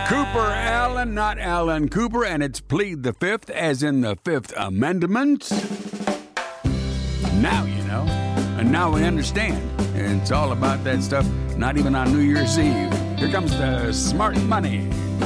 Cooper Allen, not Alan Cooper, and it's plead the fifth, as in the Fifth Amendment. Now you know, and now we understand. It's all about that stuff, not even on New Year's Eve. Here comes the smart money.